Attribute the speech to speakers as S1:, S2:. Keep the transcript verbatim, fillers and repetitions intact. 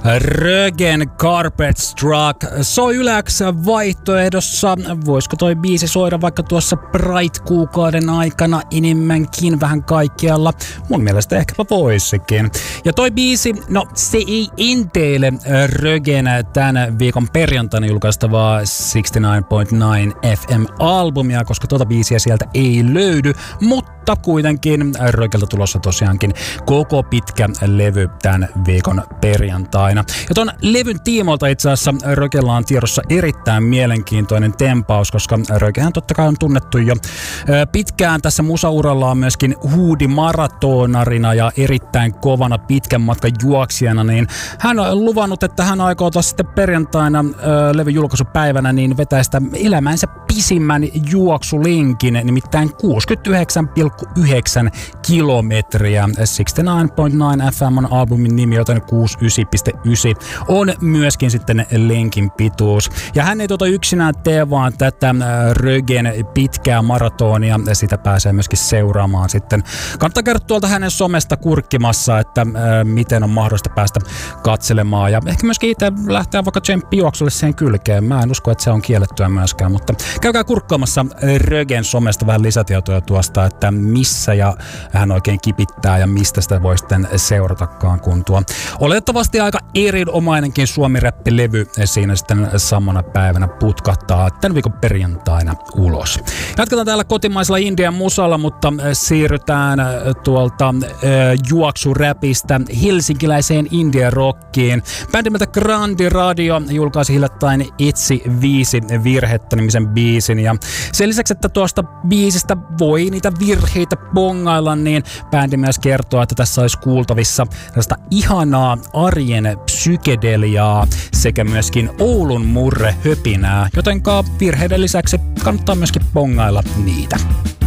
S1: Rögen Carpet Struck soi Yläks vaihtoehdossa. Voisiko toi biisi soida vaikka tuossa Pride-kuukauden aikana enemmänkin vähän kaikkialla? Mun mielestä ehkäpä voisikin. Ja toi biisi, no se ei enteile Rögen tämän viikon perjantaina julkaistavaa kuusikymmentäyhdeksän pilkku yhdeksän F M-albumia, koska tuota biisiä sieltä ei löydy, mutta kuitenkin Rögeltä tulossa tosiaankin koko pitkä levy tämän viikon perjantaina. Ja ton levyn tiimoilta itse asiassa Rögellä on tiedossa erittäin mielenkiintoinen tempaus, koska Rögehän totta kai on tunnettu jo pitkään tässä musaurallaan myöskin huudimaratonarina ja erittäin kovana pitkän matkan juoksijana, niin hän on luvannut, että hän aikoo tuossa sitten perjantaina levyn julkaisupäivänä niin vetää sitä elämänsä pisimmän juoksulinkin, nimittäin kuusikymmentäyhdeksän pilkku yhdeksän kilometriä. kuusikymmentäyhdeksän pilkku yhdeksän F M on albumin nimi, joten kuusikymmentäyhdeksän pilkku yhdeksän on myöskin sitten lenkin pituus. Ja hän ei tuota yksinään tee vaan tätä Rögen pitkää maratonia, sitä pääsee myöskin seuraamaan sitten. Kannattaa käydä tuolta hänen somesta kurkkimassa, että äh, miten on mahdollista päästä katselemaan ja ehkä myöskin itse lähteä vaikka tsemppijuoksulle siihen kylkeen. Mä en usko, että se on kiellettyä myöskään, mutta käykää kurkkaamassa Rögen somesta vähän lisätietoja tuosta, että missä ja hän oikein kipittää ja mistä sitä voi sitten seuratakaan, kun tuo oletettavasti aika erinomainenkin suomi-räppilevy siinä sitten samana päivänä putkahtaa tämän viikon perjantaina ulos. Jatketaan täällä kotimaisella Indian musalla, mutta siirrytään tuolta äh, juoksuräpistä helsinkiläiseen Indian rockiin. Bändi nimeltä Grandi Radio julkaisi hiljattain Etsi viisi virhettä nimisen biisin, ja sen lisäksi, että tuosta biisistä voi niitä virheitä bongailla, niin bändi myös kertoo, että tässä olisi kuultavissa tällaista ihanaa arjen psykedeliaa sekä myöskin Oulun murre höpinää, jotenka virheiden lisäksi kannattaa myöskin bongailla niitä.